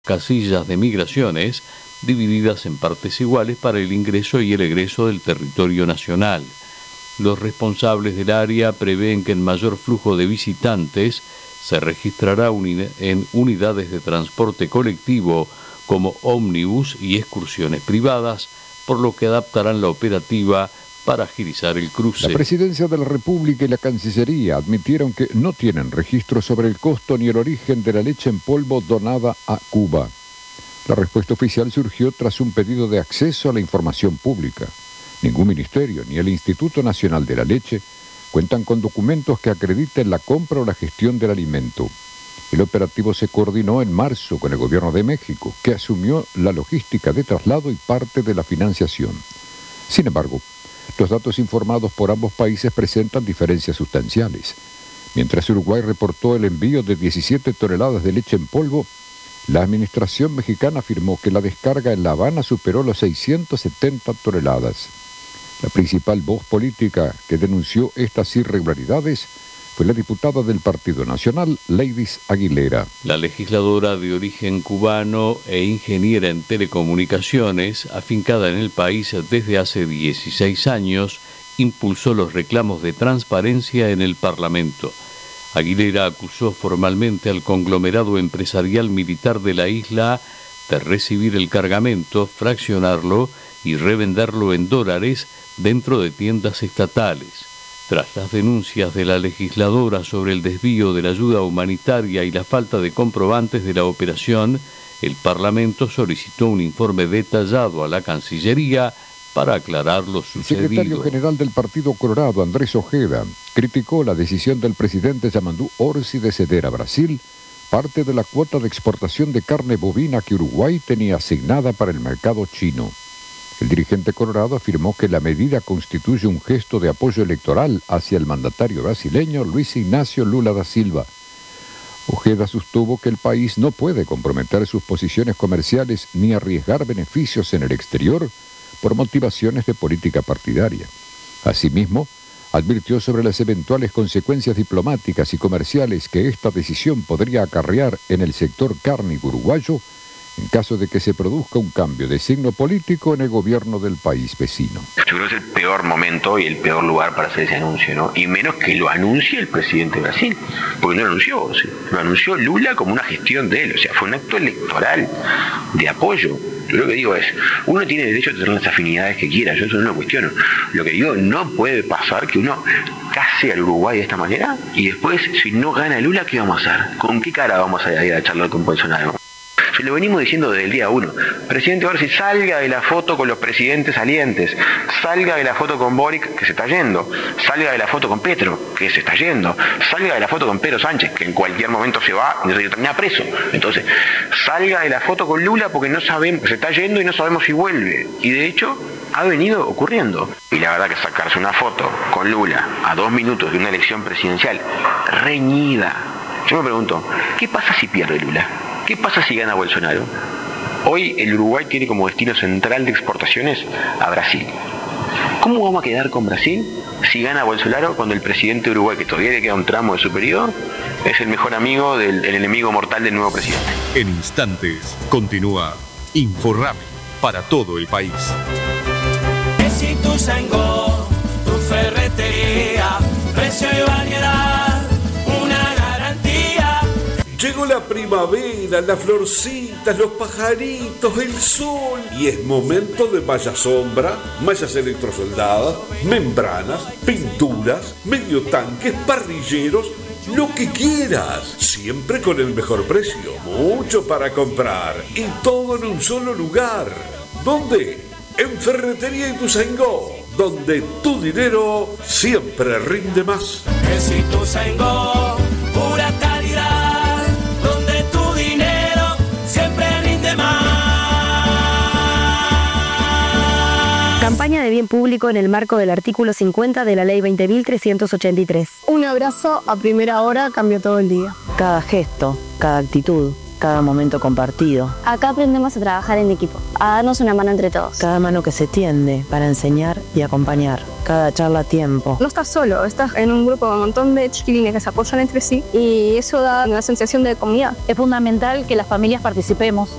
casillas de migraciones divididas en partes iguales para el ingreso y el egreso del territorio nacional. Los responsables del área prevén que el mayor flujo de visitantes se registrará en unidades de transporte colectivo como ómnibus y excursiones privadas, por lo que adaptarán la operativa para agilizar el cruce. La Presidencia de la República y la Cancillería admitieron que no tienen registro sobre el costo ni el origen de la leche en polvo donada a Cuba. La respuesta oficial surgió tras un pedido de acceso a la información pública. Ningún ministerio ni el Instituto Nacional de la Leche cuentan con documentos que acrediten la compra o la gestión del alimento. El operativo se coordinó en marzo con el gobierno de México, que asumió la logística de traslado y parte de la financiación. Sin embargo, los datos informados por ambos países presentan diferencias sustanciales. Mientras Uruguay reportó el envío de 17 toneladas de leche en polvo, la administración mexicana afirmó que la descarga en La Habana superó las 670 toneladas. La principal voz política que denunció estas irregularidades fue la diputada del Partido Nacional, Leidis Aguilera. La legisladora de origen cubano e ingeniera en telecomunicaciones, afincada en el país desde hace 16 años, impulsó los reclamos de transparencia en el Parlamento. Aguilera acusó formalmente al conglomerado empresarial militar de la isla de recibir el cargamento, fraccionarlo y revenderlo en dólares dentro de tiendas estatales. Tras las denuncias de la legisladora sobre el desvío de la ayuda humanitaria y la falta de comprobantes de la operación, el Parlamento solicitó un informe detallado a la Cancillería para aclarar lo sucedido. El secretario general del Partido Colorado, Andrés Ojeda, criticó la decisión del presidente Yamandu Orsi de ceder a Brasil parte de la cuota de exportación de carne bovina que Uruguay tenía asignada para el mercado chino. El dirigente colorado afirmó que la medida constituye un gesto de apoyo electoral hacia el mandatario brasileño Luis Ignacio Lula da Silva. Ojeda sostuvo que el país no puede comprometer sus posiciones comerciales ni arriesgar beneficios en el exterior por motivaciones de política partidaria. Asimismo, advirtió sobre las eventuales consecuencias diplomáticas y comerciales que esta decisión podría acarrear en el sector cárnico uruguayo en caso de que se produzca un cambio de signo político en el gobierno del país vecino. Yo creo que es el peor momento y el peor lugar para hacer ese anuncio, ¿no? Y menos que lo anuncie el presidente de Brasil, porque no lo anunció Orsi, lo anunció Lula como una gestión de él, o sea, fue un acto electoral de apoyo. Yo lo que digo es, uno tiene derecho a tener las afinidades que quiera, yo eso no lo cuestiono. Lo que digo, no puede pasar que uno case al Uruguay de esta manera y después, si no gana Lula, ¿qué vamos a hacer? ¿Con qué cara vamos a ir a charlar con Bolsonaro? Se lo venimos diciendo desde el día 1. Presidente Orsi, salga de la foto con los presidentes salientes, salga de la foto con Boric, que se está yendo, salga de la foto con Petro, que se está yendo, salga de la foto con Pedro Sánchez, que en cualquier momento se va y termina preso. Entonces, salga de la foto con Lula porque no sabemos, se está yendo y no sabemos si vuelve. Y de hecho, ha venido ocurriendo. Y la verdad que sacarse una foto con Lula a 2 minutos de una elección presidencial reñida. Yo me pregunto, ¿qué pasa si pierde Lula? ¿Qué pasa si gana Bolsonaro? Hoy el Uruguay tiene como destino central de exportaciones a Brasil. ¿Cómo vamos a quedar con Brasil si gana Bolsonaro cuando el presidente de Uruguay, que todavía le queda un tramo de su periodo, es el mejor amigo del enemigo mortal del nuevo presidente? En instantes continúa Inforrami para todo el país. Es Ituzaingó, tu ferretería, precio y variedad. Llegó la primavera, las florcitas, los pajaritos, el sol. Y es momento de malla sombra, mallas electrosoldadas, membranas, pinturas, medio tanques, parrilleros, lo que quieras. Siempre con el mejor precio. Mucho para comprar. Y todo en un solo lugar. ¿Dónde? En Ferretería Ituzaingó, donde tu dinero siempre rinde más. Es Ituzaingó, pura calidad. Campaña de bien público en el marco del artículo 50 de la Ley 20.383. Un abrazo a primera hora cambió todo el día. Cada gesto, cada actitud, cada momento compartido. Acá aprendemos a trabajar en equipo, a darnos una mano entre todos. Cada mano que se tiende para enseñar y acompañar. Cada charla a tiempo. No estás solo, estás en un grupo de un montón de chiquilines que se apoyan entre sí y eso da una sensación de comunidad. Es fundamental que las familias participemos